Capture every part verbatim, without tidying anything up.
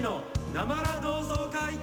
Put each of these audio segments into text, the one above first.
の生ラ同窓会。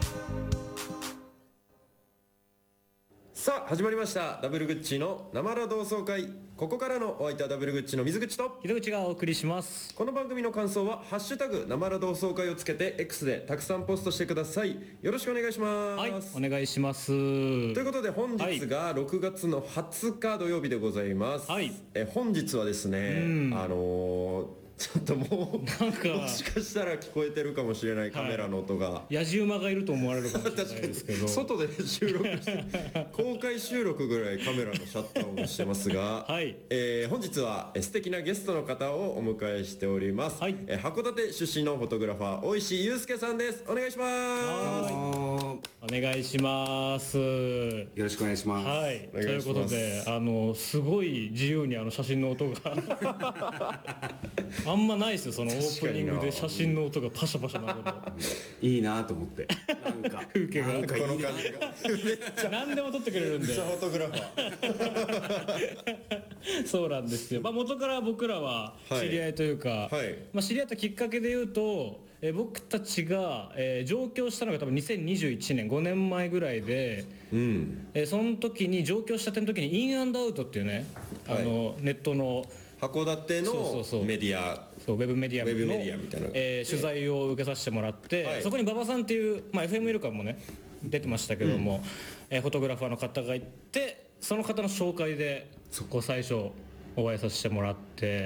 さあ始まりましたダブルグッチの生ラ同窓会。ここからのお相手はダブルグッチの水口と秀口がお送りします。 この番組の感想はハッシュタグ生ラ同窓会をつけて X でたくさんポストしてください。よろしくお願いします。 はい、お願いします。とということで本日がろくがつのはつか土曜日でございます。 はい、 え本日はですね、あのーちょっともうなんかもしかしたら聞こえてるかもしれないカメラの音が、 野じ馬がいると思われるかもしれないですけど外で収録して公開収録ぐらいカメラのシャッターを押してますが、 はいえー本日はえー素敵なゲストの方をお迎えしております、 はいえー函館出身のフォトグラファー大石祐介さんです。お願いします。 お願いします。 よろしくお願いします。 はい、というお願いしますことであのすごい自由にあの写真の音があんまないですよ。そのオープニングで写真の音がパシャパシャなるのいいなと思ってなんか風景がなんかいいなこの感じがめっちゃ何でも撮ってくれるんでフォトグラファーそうなんですよ。まあ、元から僕らは知り合いというか、 はいはいまあ、知り合ったきっかけで言うと、えー僕たちが、えー上京したのが多分にせんにじゅういちねんごねんまえぐらいで、 うんえーその時に上京したての時にインアンドアウトっていうね、あのネットの函館そうそうそうのメディアそうウェブメディアのウェブメディアみたいなえー取材を受けさせてもらって、 はいそこに馬場さんっていう、まあ、エフエム イルカもね出てましたけども、えーフォトグラファーの方がいて、その方の紹介でこう最初お会いさせてもらって、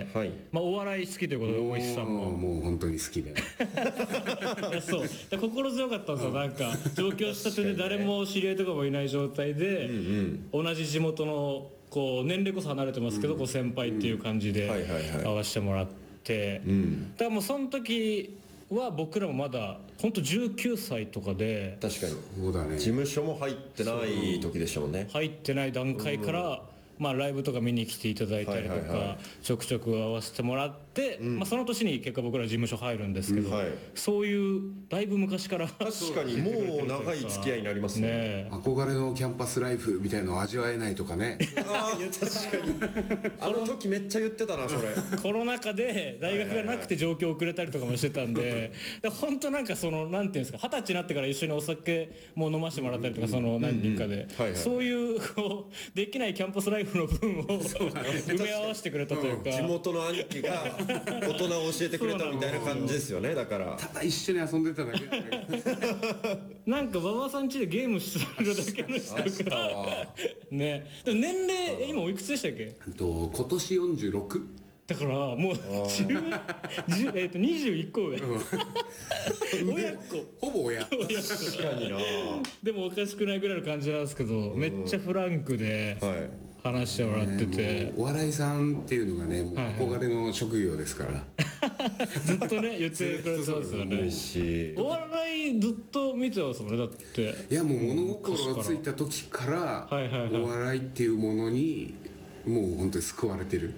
はいまあ、お笑い好きということで大石さんももう本当に好きでいやそうで心強かったんですよ。なんか上京したてで誰も知り合いとかもいない状態で、同じ地元のこう年齢こそ離れてますけど、こう先輩っていう感じではいはいはい会わせてもらって、だからもうその時は僕らもまだ本当じゅうきゅうさいとかで確かにそうだね事務所も入ってない時でしたもんね。 入ってない段階から、まあ、ライブとか見に来ていただいたりとはいはいはかちょくちょく会わせてもらって、まあ、その年に結果僕ら事務所入るんですけど、 うんはいそういうだいぶ昔から確かにもう長い付き合いになりますね。 ね憧れのキャンパスライフみたいのを味わえないとかねあー確かにあの時めっちゃ言ってたなそれ。 コロナ禍で大学がなくて上京遅れたりとかもしてたんで、で本当なんかそのなんていうんですか、二十歳になってから一緒にお酒も飲ませてもらったりとか、その何人かで、 はいはいそういうこうできないキャンパスライフの分を埋め合わせてくれたというか、 地元の兄貴が大人を教えてくれたみたいな感じですよね。だからただ一緒に遊んでただけだけどなんか馬場さん家でゲームしてるだけの人がね。でも年齢え今おいくつでしたっけ？ あと今年よんじゅうろくだからもうじゅう、じゅうえっとにじゅういっこ上親子ほぼ親確かにな。 でもおかしくないぐらいの感じなんですけど、めっちゃフランクではい話してもらってて、 お笑いさんっていうのがねもう憧れの職業ですからずっとね言ってくれてますよね。 嬉しい。 お笑いずっと見てますもんね。だっていやもう物心がついた時からはいはいはいお笑いっていうものにもう本当に救われてる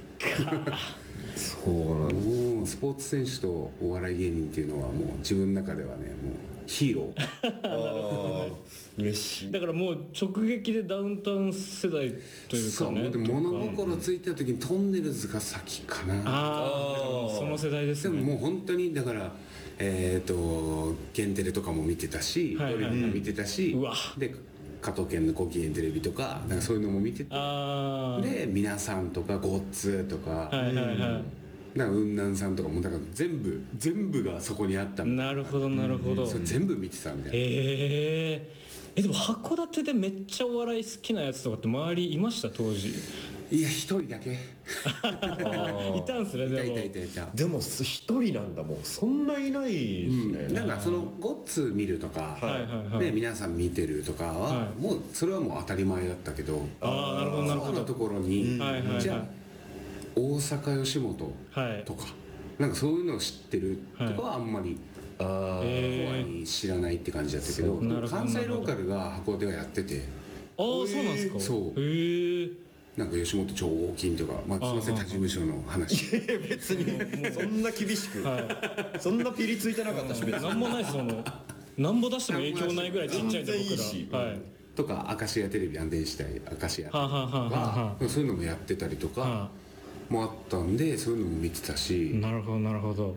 そうなんだ。 もうスポーツ選手とお笑い芸人っていうのはもう自分の中ではねもうヒーローあー嬉しい。 だからもう直撃でダウンタウン世代というかね。 そうで物心ついた時にトンネルズが先かなああその世代ですね。 でももう本当にだからえっ、とゲンテレとかも見てたしはいはいドリフも見てたし、 うわで加藤健のご機嫌テレビとかなんかそういうのも見ててああで皆さんとかゴッツとか、 はいはいはい、 なんか雲南さんとかもだから全部全部がそこにあったみたいなるほどなるほど。 なそれ全部見てたみたいなへええでも函館でめっちゃお笑い好きなやつとかって周りいました当時？ いや一人だけいたんすね。 いたいでもたいたいたでも一人なんだもん。そんないないですね。 なんかそのゴッツ見るとか、 はいはいはいね、皆さん見てるとかは、 はいもうそれはもう当たり前だったけどああなるほどなるほど。 そこのところに、 はいはいはいじゃあ大阪吉本はいとか、なんかそういうのを知ってるとかはあんまりあー怖いに知らないって感じだったけど、 そうなるほど関西ローカルが函館はやっててああそうなんですか。 そうへえなんか吉本超大きいとか、まあ、すいません他事務所の話別にそんな厳しく、そんなピリついてなかったし別に。 なんもないそのなんぼ出しても影響ないぐらいちっちゃいんで全然いいし僕ら。はいとか明石家テレビ安定したい明石家とはあはあはあはかそういうのもやってたりとはかもあったんでそういうのも見てたしなるほどなるほど。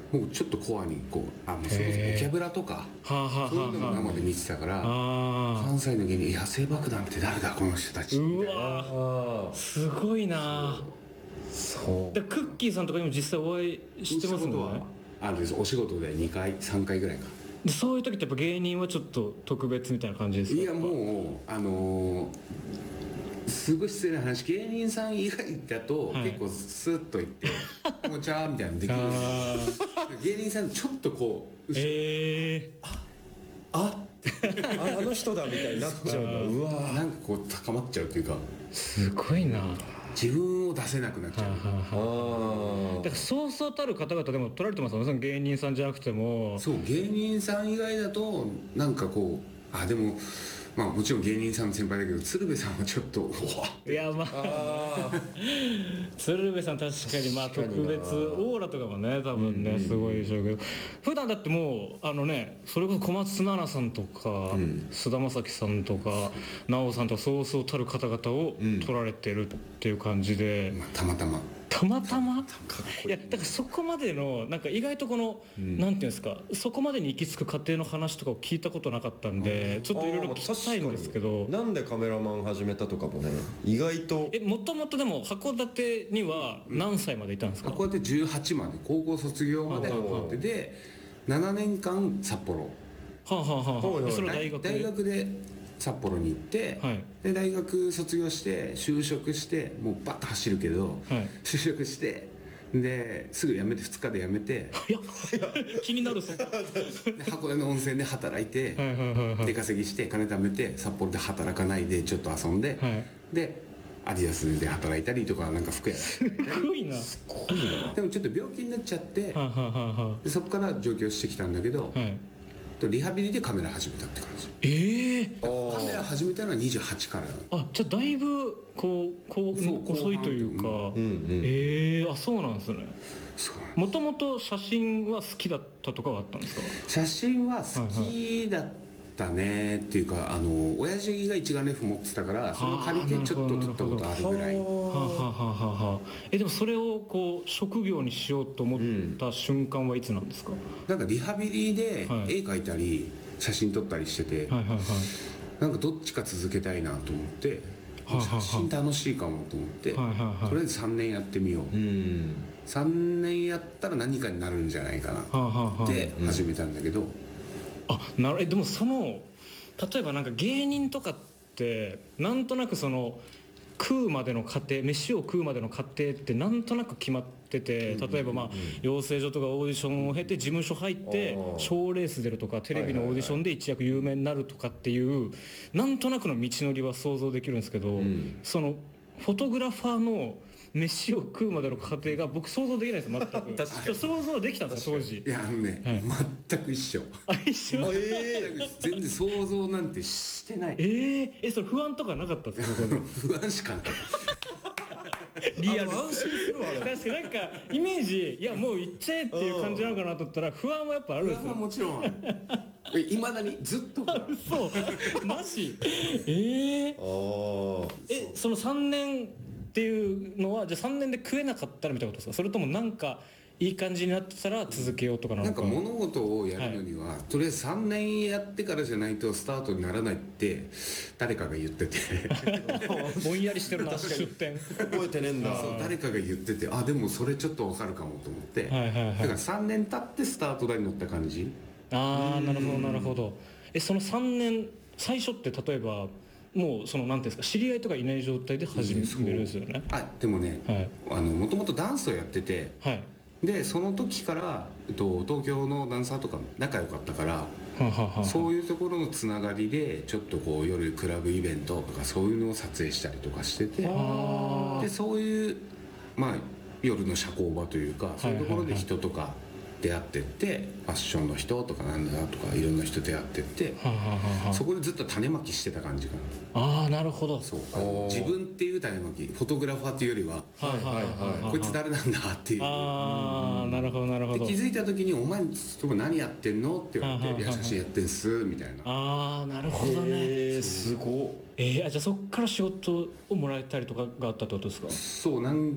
もうちょっとコアにこうあもうそれこそボキャブラとかはあはあそういうのもはあは生で見てたからあ関西の芸人野生爆弾って誰だこの人たちうわあすごいな。 そうでクッキーさんとかにも実際お会いしてますもんね。 あるんですお仕事でにかいさんかいぐらいかでそういう時ってやっぱ芸人はちょっと特別みたいな感じですか？ いやもうあのーすごい失礼な話芸人さん以外だとはい結構スッと言って「こんにちは」みたいなのできるんですよあ芸人さんちょっとこう後ろえあああの人だみたいになっちゃうのうわなんかこう高まっちゃうというかー、すごいな。は自分を出せなくなっちゃうあはあはああだからそうそうたる方々でも取られてますもんね、その芸人さんじゃなくても。 そう芸人さん以外だとなんかこうあでもまあもちろん芸人さんの先輩だけど鶴瓶さんはちょっとうわいやまああ鶴瓶さん確かにまあ特確かにな別オーラとかもね多分ねすごいでしょうけど、普段だってもうあのねそれこそ小松菜奈さんとか菅田将暉さんとか奈緒さんとかそうそうたる方々を取られてるっていう感じで、 まあたまたまたまたまいやだからそこまでのなんか意外とこの、なんていうんですかそこまでに行き着く過程の話とかを聞いたことなかったんで、ちょっといろいろ聞きたいんですけど、 なんでカメラマン始めたとかもね意外とえもともとでも函館には何歳までいたんですか？ こうやってじゅうはちまで高校卒業まで函館でななねんかん札幌はあはあはあはあ、 はいはいそれは大学で大学で札幌に行って、 はいで大学卒業して就職してもうバッと走るけど、 はい就職してですぐ辞めてふつかで辞めていや気になるそで箱根の温泉で働いて、 はいはいはいはい出稼ぎして金貯めて札幌で働かないでちょっと遊んで、 はいでアディダスで働いたりとかなんか服屋すごいなはでもちょっと病気になっちゃってあ、はあはあはでそこから上京してきたんだけど、 あ、はいリハビリでカメラ始めたって感じええカメラ始めたのはにじゅうはちからあじゃあだいぶこうこうそう遅いというか、 うんうんええあそうなんですね。 すごいもともと写真は好きだったとかはあったんですか？ 写真は好きだったねっていうか、あの親父が一眼レフ持ってたからそれを借りてちょっと撮ったことあるぐらいはあはあはあはあえでもそれをこう職業にしようと思った瞬間はいつなんですか？ なんかリハビリではい絵描いたり写真撮ったりしてて、 はいはいはいなんかどっちか続けたいなと思ってはあはあ写真楽しいかもと思って、 はいはいはいとりあえずさんねんやってみよう、 うんさんねんやったら何かになるんじゃないかなはあはあはあって始めたんだけど、 あなるえでもその例えばなんか芸人とかってなんとなくその食うまでの過程飯を食うまでの過程ってなんとなく決まってて、例えばまあ養成所とかオーディションを経て事務所入ってあー賞レース出るとかテレビのオーディションで一躍有名になるとかっていうなんとなくの道のりは想像できるんですけど、 んそのフォトグラファーの飯を食うまでの過程が僕想像できないです全く確かに想像できたんですか当時いやあのね、 はい全く一緒あ一緒え全然想像なんてしてないえー、えそれ不安とかなかったんですかそこで不安しかないリアル安心するわあれ確かになんかイメージいやもう行っちゃえっていう感じなのかなと思ったら不安はやっぱあるんですよ不安はもちろんいまだにずっと不安そうマジえー、 ああえそのさんねんっていうのはじゃあさんねんで食えなかったらみたいなことですか？それともなんかいい感じになってたら続けようとかなのかなんか物事をやるのには、とりあえずさんねんやってからじゃないとスタートにならないって誰かが言っててぼんやりしてるな出店覚えてねえんだそう誰かが言っててあでもそれちょっとわかるかもと思って、 はいはいはいだからさんねん経ってスタート台に乗った感じああなるほどなるほどえそのさんねん最初って例えばもうそのなんていうんですか知り合いとかいない状態で始めるんですよねあでもねはいもともとダンスをやっててはいでその時から、えっと、東京のダンサーとか仲良かったからはあはあはあそういうところのつながりでちょっとこう夜クラブイベントとかそういうのを撮影したりとかしててあでそういうまあ夜の社交場というかそういうところで人とか出会ってってファッションの人とかなんだとかいろんな人出会ってってはあはあはあそこでずっと種まきしてた感じかなああなるほどそうおー自分っていう種まきフォトグラファーっていうよりははいはいはいはいこいつ誰なんだっていうああなるほどなるほどで気づいた時に「お前そこ何やってんの?」って言われて「 はいはいはいいや写真やってんす」みたいなああなるほどねえー、すごっえー、あじゃあそっから仕事をもらえたりとかがあったってことですか？ そう何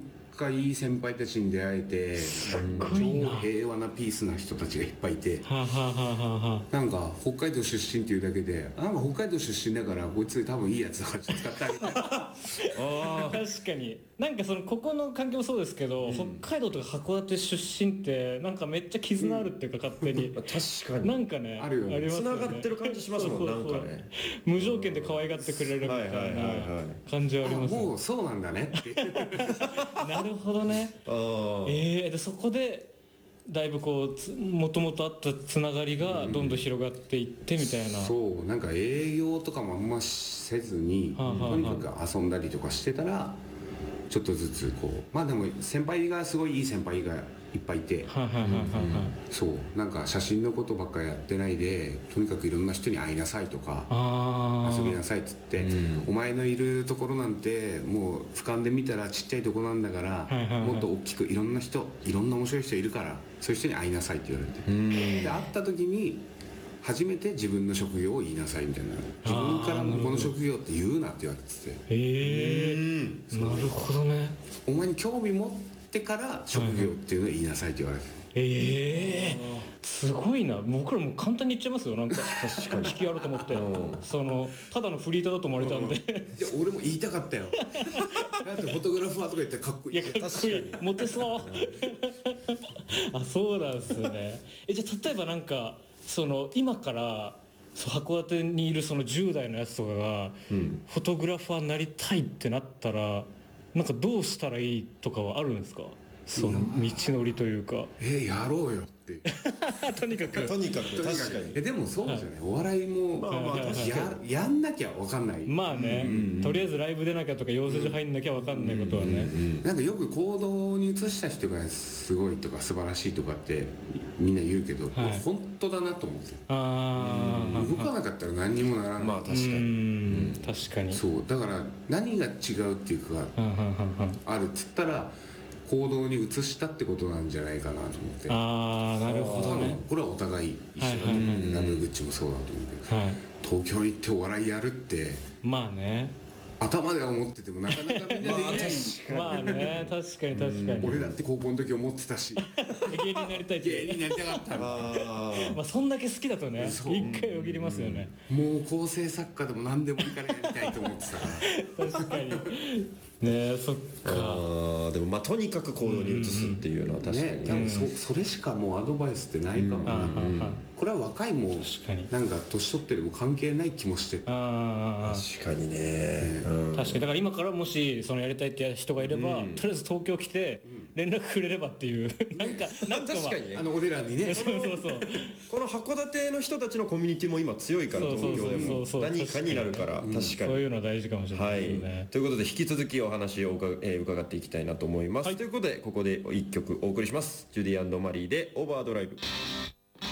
かいい先輩たちに出会えてごいな超平和なピースな人たちがいっぱいいて、 はあ、はあはあはあ、 なんか北海道出身っていうだけでなんか北海道出身だからこいつ多分いいやつだからちょっと使ってあげたいあ確かになんかそのここの環境もそうですけど、北海道とか函館出身ってなんかめっちゃ絆あるっていうか、勝手にあ確かになんかねあるよねりますつながってる感じしますもん。 そうそうそうなんかね無条件で可愛がってくれるみたいはいはいはいなはい感じはありあますね。 もうそうなんだねってなるほどね。 あーえー、でそこでだいぶこうつもともとあったつながりがどんどん広がっていってみたいな、 そうなんか営業とかもあんませずに、 はあはあはあとにかく遊んだりとかしてたらちょっとずつこうまあでも先輩がすごいいい先輩がいっぱいいて、 はいはいはいはいはい、 そうなんか写真のことばっかりやってないでとにかくいろんな人に会いなさいとかああ遊びなさいっつって、 うんお前のいるところなんてもう俯瞰で見たらちっちゃいとこなんだから、 はいはいはいもっと大きくいろんな人いろんな面白い人いるからそういう人に会いなさいって言われて、 うんで会った時に初めて自分の職業を言いなさいみたいな自分からもこの職業って言うなって言われててへえー、なるほどね。 お前に興味持ってから職業っていうのを言いなさいって言われて、 ええー、すごいな。僕らもう簡単に言っちゃいますよ。なんか確かに引きあると思ってそのただのフリーターだと思われたんで、 じゃあ俺も言いたかったよだってフォトグラファーとか言ったらかっこいいいやかっこいいモテそうあそうなんですね。えじゃあ例えばなんかその今からそう函館にいるそのじゅう代のやつとかが、 うんフォトグラファーになりたいってなったらなんかどうしたらいいとかはあるんですか？その道のりというかえー、やろうよってとにかくとにかく確かにえでもそうじゃない、お笑いも、 まあまあ確かにややんなきゃ分かんない、 まあね、とりあえずライブ出なきゃとか養成所入んなきゃ分かんないことはね、 なんかよく行動に移した人がすごいとか素晴らしいとかってみんな言うけど、 はい本当だなと思ってああ動かなかったら何にもならない、 うまあ確かにん確かにそうだから何が違うっていうかうんうんうんうんあるっつったら行動に移したってことなんじゃないかなと思って、 ああなるほどね。 これはお互い一緒だとはいはい思う、ラブグッチもそうだと思うけど、 はい東京に行ってお笑いやるってまあね頭では思っててもなかなかみんなできないまあね確かに確かに俺だって高校の時思ってたし芸人になりたいって芸人になりたかったのあまあそんだけ好きだとねそう一回よぎりますよね。 もう構成作家でも何でもいいからやりたいと思ってたから確かにねえそっあかーでもまあとにかく行動に移すっていうのは確かにね多分そそれしかもうアドバイスってないかもな、 あーはーはーこれは若いも確かになんか年取ってるも関係ない気もしててあー確かにねうん確かにだから今からもしそのやりたいって人がいれば、とりあえず東京来て連絡くれればっていうなんかなんかは確かにねあの俺らにねそうそうそうこの函館の人たちのコミュニティも今強いからそうそう東京でもそうそう何かになるから確かそうにいうのは大事かもしれなはいいですね、 ということで引き続きお話をおか、えー伺っていきたいなと思います、ということでここで一曲お送りしますジュディ&マリーでオーバードライブ。